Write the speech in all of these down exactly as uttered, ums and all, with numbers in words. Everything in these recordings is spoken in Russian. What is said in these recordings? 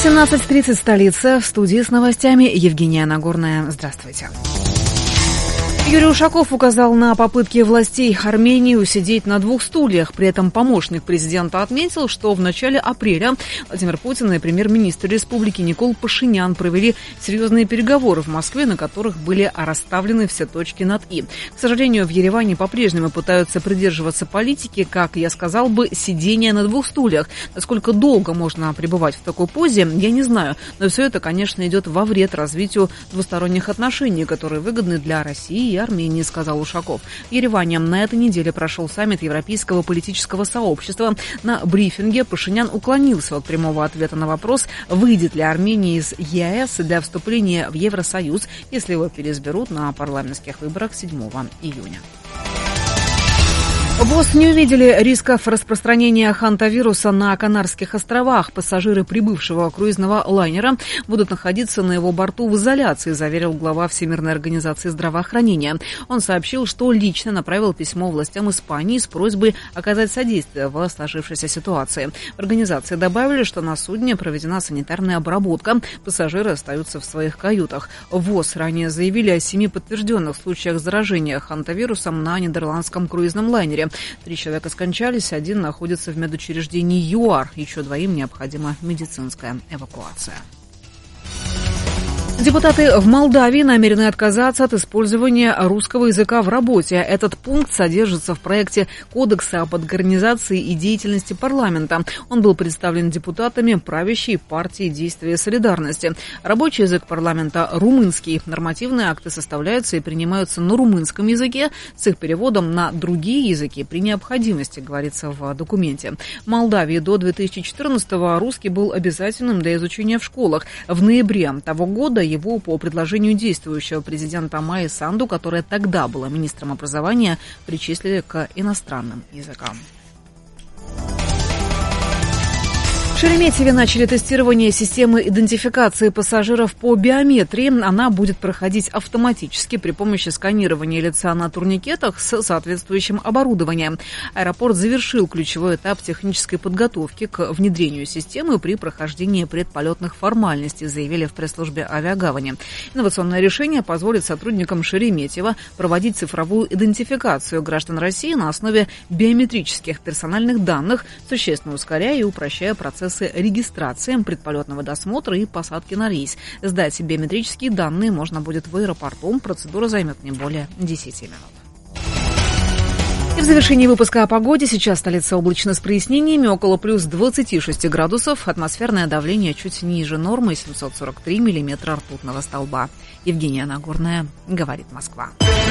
семнадцать тридцать, столица. В студии с новостями Евгения Нагорная. Здравствуйте. Юрий Ушаков указал на попытки властей Армении усидеть на двух стульях. При этом помощник президента отметил, что в начале апреля Владимир Путин и премьер-министр республики Никол Пашинян провели серьезные переговоры в Москве, на которых были расставлены все точки над «и». К сожалению, в Ереване по-прежнему пытаются придерживаться политики, как я сказал бы, сидения на двух стульях. Насколько долго можно пребывать в такой позе, я не знаю. Но все это, конечно, идет во вред развитию двусторонних отношений, которые выгодны для России и Армении, сказал Ушаков. В Ереване на этой неделе прошел саммит Европейского политического сообщества. На брифинге Пашинян уклонился от прямого ответа на вопрос, выйдет ли Армения из ЕАЭС для вступления в Евросоюз, если его переизберут на парламентских выборах седьмого июня. ВОЗ не увидели рисков распространения хантавируса на Канарских островах. Пассажиры прибывшего круизного лайнера будут находиться на его борту в изоляции, заверил глава Всемирной организации здравоохранения. Он сообщил, что лично направил письмо властям Испании с просьбой оказать содействие в сложившейся ситуации. В организации добавили, что на судне проведена санитарная обработка. Пассажиры остаются в своих каютах. ВОЗ ранее заявили о семи подтвержденных случаях заражения хантавирусом на нидерландском круизном лайнере. Три человека скончались, один находится в медучреждении ЮАР. Еще двоим необходима медицинская эвакуация. Депутаты в Молдавии намерены отказаться от использования русского языка в работе. Этот пункт содержится в проекте Кодекса об организации и деятельности парламента. Он был представлен депутатами правящей партии Действия солидарности. Рабочий язык парламента – румынский. Нормативные акты составляются и принимаются на румынском языке с их переводом на другие языки при необходимости, говорится в документе. В Молдавии до две тысячи четырнадцатого русский был обязательным для изучения в школах. В ноябре того года его по предложению действующего президента Майи Санду, которая тогда была министром образования, причислили к иностранным языкам. В Шереметьеве начали тестирование системы идентификации пассажиров по биометрии. Она будет проходить автоматически при помощи сканирования лица на турникетах с соответствующим оборудованием. Аэропорт завершил ключевой этап технической подготовки к внедрению системы при прохождении предполетных формальностей, заявили в пресс-службе авиагавани. Инновационное решение позволит сотрудникам Шереметьева проводить цифровую идентификацию граждан России на основе биометрических персональных данных, существенно ускоряя и упрощая процесс регистрации, предполетного досмотра и посадки на рейс. Сдать биометрические данные можно будет в аэропорту. Процедура займет не более десяти минут. И в завершении выпуска о погоде. Сейчас столица облачно с прояснениями, около плюс двадцати шести градусов. Атмосферное давление чуть ниже нормы, семьсот сорок три миллиметра ртутного столба. Евгения Нагорная, говорит Москва.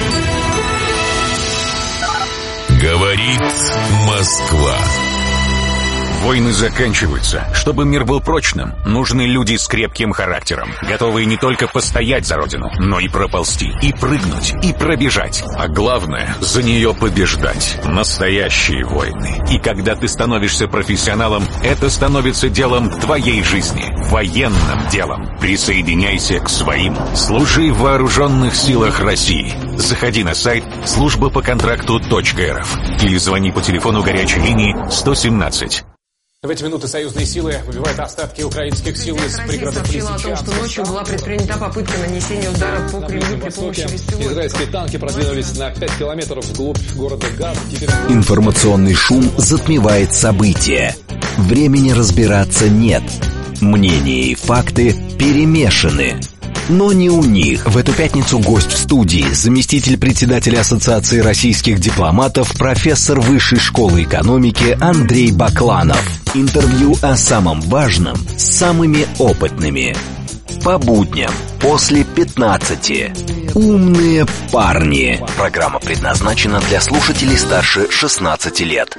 Говорит Москва. Войны заканчиваются. Чтобы мир был прочным, нужны люди с крепким характером, готовые не только постоять за родину, но и проползти, и прыгнуть, и пробежать. А главное, за нее побеждать. Настоящие войны. И когда ты становишься профессионалом, это становится делом твоей жизни. Военным делом. Присоединяйся к своим. Служи в вооруженных силах России. Заходи на сайт служба по контракту точка эр эф или звони по телефону горячей линии сто семнадцать. В эти минуты союзные силы выбивают остатки украинских сил из пригородов Лисичанска. Сообщила о том, что ночью была предпринята попытка нанесения удара по Кремлю при помощи вестовой. Израильские танки продвинулись на пять километров вглубь города Газ. Теперь... Информационный шум затмевает события. Времени разбираться нет. Мнения и факты перемешаны. Но не у них. В эту пятницу гость в студии, заместитель председателя Ассоциации российских дипломатов, профессор Высшей школы экономики Андрей Бакланов. Интервью о самом важном с самыми опытными. По будням после пятнадцати. Умные парни. Программа предназначена для слушателей старше шестнадцати лет.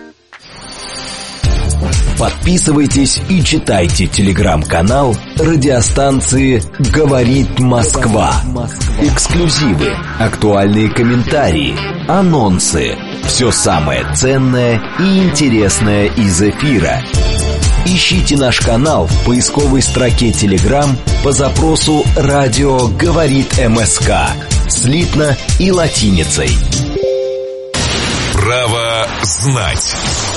Подписывайтесь и читайте телеграм-канал радиостанции «Говорит Москва». Эксклюзивы, актуальные комментарии, анонсы. Все самое ценное и интересное из эфира. Ищите наш канал в поисковой строке Telegram по запросу «Радио говорит МСК» слитно и латиницей. Право знать.